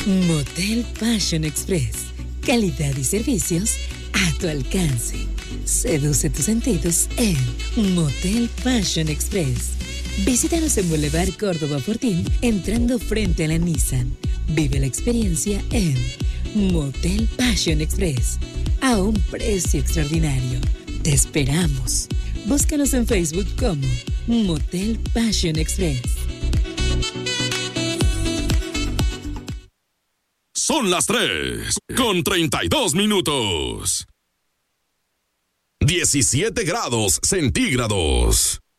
Motel Passion Express. Calidad y servicios a tu alcance. Seduce tus sentidos en Motel Passion Express. Visítanos en Boulevard Córdoba Fortín, entrando frente a la Nissan. Vive la experiencia en Motel Passion Express, a un precio extraordinario. Te esperamos. Búscanos en Facebook como Motel Passion Express. Son las 3:32. 17 grados centígrados.